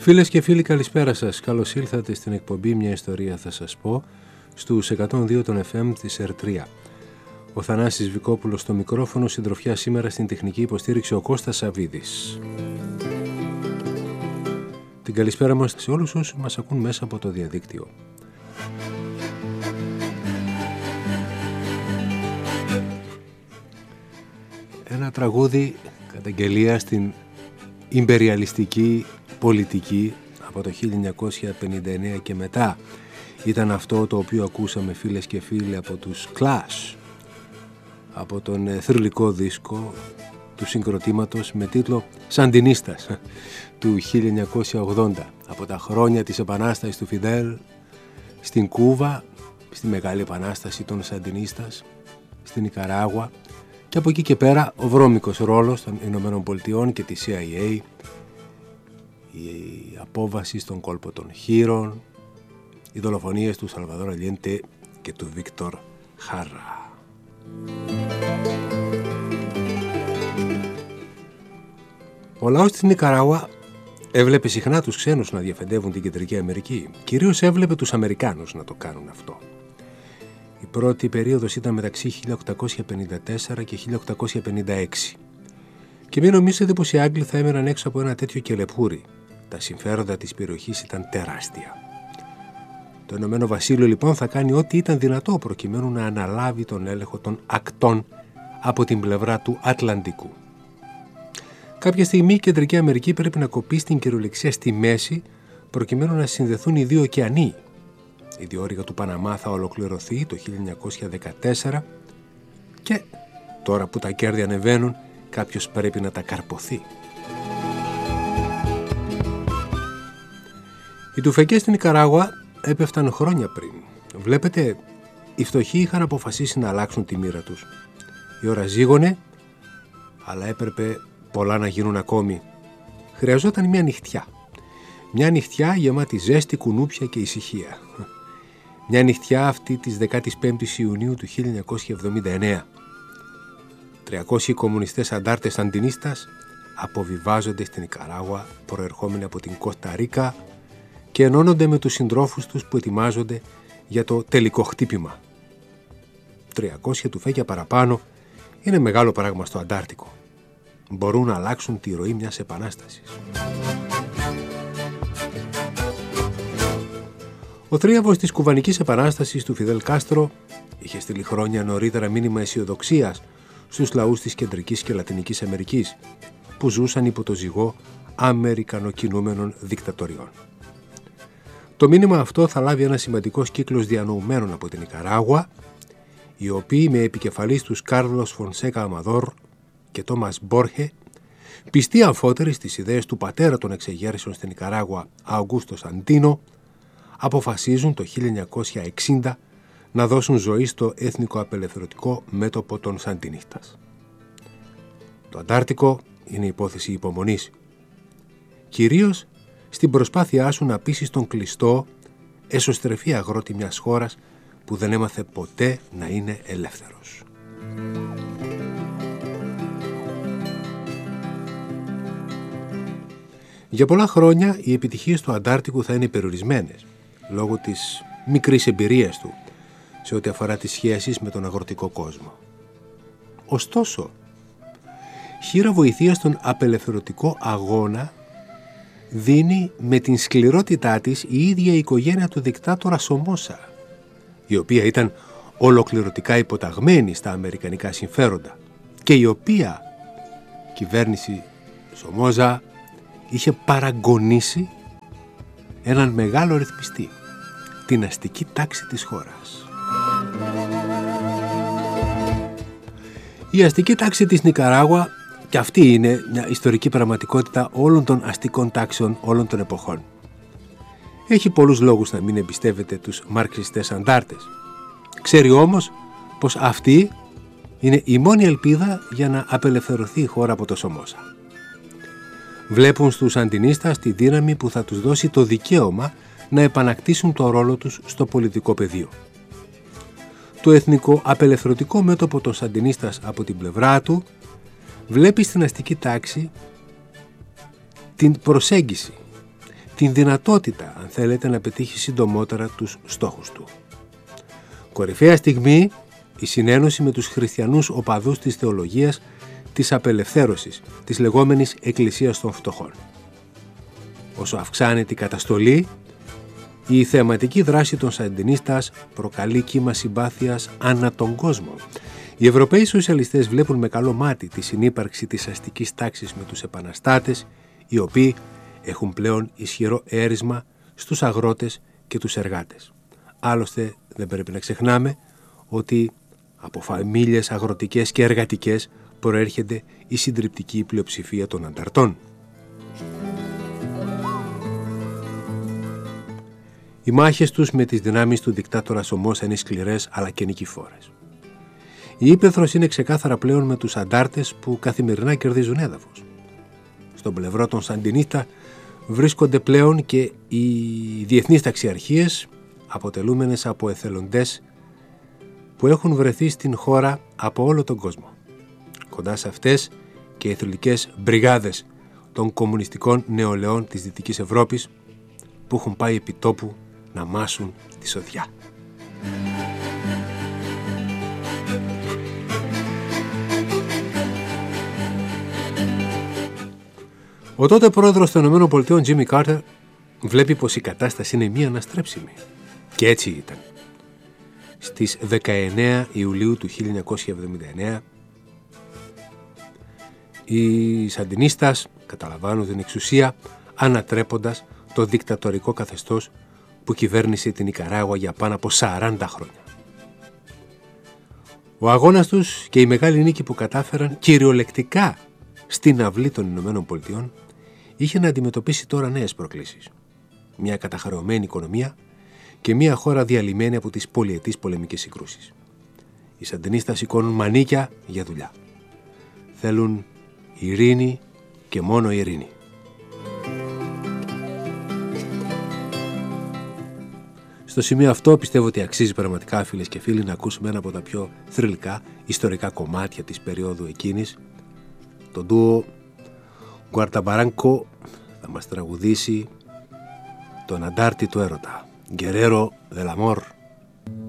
Φίλες και φίλοι, καλησπέρα σας. Καλώς ήλθατε στην εκπομπή «Μια ιστορία θα σας πω» στους 102 των FM της ΕΡΤΡΙΑ. Ο Θανάσης Βικόπουλος στο μικρόφωνο, συντροφιά σήμερα στην τεχνική υποστήριξη ο Κώστας Σαβίδης. Την καλησπέρα μας σε όλους όσους μας ακούν μέσα από το διαδίκτυο. Ένα τραγούδι καταγγελία στην ιμπεριαλιστική πολιτική από το 1959 και μετά ήταν αυτό το οποίο ακούσαμε, φίλες και φίλοι, από τους Clash, από τον θρυλικό δίσκο του συγκροτήματος με τίτλο «Σαντινίστας» του 1980, από τα χρόνια της επανάστασης του Φιντέλ στην Κούβα, στη Μεγάλη Επανάσταση των Σαντινίστας, στην Νικαράγουα, και από εκεί και πέρα ο βρώμικος ρόλος των Ηνωμένων Πολιτειών και της CIA, η απόβαση στον κόλπο των Χείρων, οι δολοφονίες του Σαλβαδόρ Αλιέντε και του Βίκτορ Χάρα. Ο λαός της Νικαράγουα έβλεπε συχνά τους ξένους να διαφεντεύουν την Κεντρική Αμερική. Κυρίως έβλεπε τους Αμερικάνους να το κάνουν αυτό. Η πρώτη περίοδος ήταν μεταξύ 1854 και 1856. Και μην νομίζετε πως οι Άγγλοι θα έμεναν έξω από ένα τέτοιο κελεπούρι. Τα συμφέροντα της περιοχής ήταν τεράστια. Το Ηνωμένο Βασίλειο λοιπόν θα κάνει ό,τι ήταν δυνατό προκειμένου να αναλάβει τον έλεγχο των ακτών από την πλευρά του Ατλαντικού. Κάποια στιγμή η Κεντρική Αμερική πρέπει να κοπεί στην κυριολεξία στη μέση προκειμένου να συνδεθούν οι δύο ωκεανοί. Η διόρυγα του Παναμά θα ολοκληρωθεί το 1914 και τώρα που τα κέρδη ανεβαίνουν, κάποιος πρέπει να τα καρποθεί. Οι τουφεκές στην Νικαράγουα έπεφταν χρόνια πριν. Βλέπετε, οι φτωχοί είχαν αποφασίσει να αλλάξουν τη μοίρα τους. Η ώρα ζήγωνε, αλλά έπρεπε πολλά να γίνουν ακόμη. Χρειαζόταν μια νυχτιά. Μια νυχτιά γεμάτη ζέστη, κουνούπια και ησυχία. Μια νυχτιά αυτή της 15ης Ιουνίου του 1979. 300 κομμουνιστές αντάρτες σαντινίστας αποβιβάζονται στην Νικαράγουα προερχόμενοι από την Κώστα Ρίκα και ενώνονται με τους συντρόφους τους που ετοιμάζονται για το τελικό χτύπημα. 300 τουφέκια παραπάνω είναι μεγάλο πράγμα στο Αντάρτικο. Μπορούν να αλλάξουν τη ροή μιας επανάστασης. Ο θρίαβος της κουβανικής επανάστασης του Φιδέλ Κάστρο είχε στείλει χρόνια νωρίτερα μήνυμα αισιοδοξίας στους λαούς της Κεντρικής και Λατινικής Αμερικής που ζούσαν υπό το ζυγό αμερικανοκινούμενων δικτατοριών. Το μήνυμα αυτό θα λάβει ένα σημαντικός κύκλος διανοουμένων από την Νικαράγουα, οι οποίοι με επικεφαλής τους Κάρλος Φονσέκα Αμαδόρ και Τόμας Μπόρχε, πιστοί αμφότεροι στις ιδέες του πατέρα των εξεγέρσεων στην Νικαράγουα, Αουγκούστο Σαντίνο, αποφασίζουν το 1960 να δώσουν ζωή στο εθνικό απελευθερωτικό μέτωπο των Σαντινίστας. Το Αντάρτικο είναι υπόθεση υπομονής. Κυρίως στην προσπάθειά σου να πείσεις τον κλειστό, εσωστρεφή αγρότη μιας χώρας που δεν έμαθε ποτέ να είναι ελεύθερος. Για πολλά χρόνια οι επιτυχίες του Αντάρτικου θα είναι περιορισμένες, λόγω της μικρής εμπειρίας του σε ό,τι αφορά τις σχέσεις με τον αγροτικό κόσμο. Ωστόσο, χείρα βοηθείας στον απελευθερωτικό αγώνα δίνει με την σκληρότητά της η ίδια η οικογένεια του δικτάτορα Σομόσα, η οποία ήταν ολοκληρωτικά υποταγμένη στα αμερικανικά συμφέροντα και η οποία κυβέρνηση Σομόζα είχε παραγωνίσει έναν μεγάλο ρυθμιστή, την αστική τάξη της χώρας. Η αστική τάξη της Νικαράγουα, και αυτή είναι μια ιστορική πραγματικότητα όλων των αστικών τάξεων όλων των εποχών. Έχει πολλούς λόγους να μην εμπιστεύεται τους μαρξιστές αντάρτες. Ξέρει όμως πως αυτή είναι η μόνη ελπίδα για να απελευθερωθεί η χώρα από το Σομόσα. Βλέπουν στους Σαντινίστας τη δύναμη που θα τους δώσει το δικαίωμα να επανακτήσουν το ρόλο τους στο πολιτικό πεδίο. Το εθνικό απελευθερωτικό μέτωπο των Σαντινίστας από την πλευρά του βλέπει στην αστική τάξη την προσέγγιση, την δυνατότητα, αν θέλετε, να πετύχει συντομότερα τους στόχους του. Κορυφαία στιγμή η συνένωση με τους χριστιανούς οπαδούς της θεολογίας της απελευθέρωσης, της λεγόμενης Εκκλησίας των Φτωχών. Όσο αυξάνεται η καταστολή, η θεαματική δράση των Σαντινίστας προκαλεί κύμα συμπάθειας ανά τον κόσμο. Οι Ευρωπαίοι σοσιαλιστές βλέπουν με καλό μάτι τη συνύπαρξη της αστικής τάξης με τους επαναστάτες, οι οποίοι έχουν πλέον ισχυρό έρισμα στους αγρότες και τους εργάτες. Άλλωστε δεν πρέπει να ξεχνάμε ότι από φαμίλιες αγροτικές και εργατικές προέρχεται η συντριπτική πλειοψηφία των ανταρτών. Οι μάχες τους με τις δυνάμεις του δικτάτορα Σομόσα είναι σκληρές αλλά και νικηφόρες. Η ύπαιθρος είναι ξεκάθαρα πλέον με τους αντάρτες που καθημερινά κερδίζουν έδαφος. Στον πλευρό των Σαντινίστα βρίσκονται πλέον και οι διεθνείς ταξιαρχίες, αποτελούμενες από εθελοντές που έχουν βρεθεί στην χώρα από όλο τον κόσμο. Κοντά σε αυτές και οι εθελοντικές μπριγάδες των κομμουνιστικών νεολαιών της Δυτικής Ευρώπης που έχουν πάει επί τόπου να μάσουν τη σοδιά. Ο τότε πρόεδρος των ΗΠΑ, Τζίμι Κάρτερ, βλέπει πως η κατάσταση είναι μη αναστρέψιμη. Και έτσι ήταν. Στις 19 Ιουλίου του 1979, οι Σαντινίστας καταλαμβάνουν την εξουσία ανατρέποντας το δικτατορικό καθεστώς που κυβέρνησε την Νικαράγουα για πάνω από 40 χρόνια. Ο αγώνας τους και η μεγάλη νίκη που κατάφεραν κυριολεκτικά στην αυλή των Ηνωμένων Πολιτειών είχε να αντιμετωπίσει τώρα νέες προκλήσεις. Μια καταχρεωμένη οικονομία και μια χώρα διαλυμένη από τις πολυετείς πολεμικές συγκρούσεις. Οι Σαντινίστας σηκώνουν μανίκια για δουλειά. Θέλουν ειρήνη και μόνο ειρήνη. Στο σημείο αυτό πιστεύω ότι αξίζει πραγματικά, φίλες και φίλοι, να ακούσουμε ένα από τα πιο θρυλικά ιστορικά κομμάτια της περίοδου εκείνης. Το ντουο Γκουαρταμπαράνκο θα μας τραγουδήσει τον αντάρτη του έρωτα, Guerrero del Amor.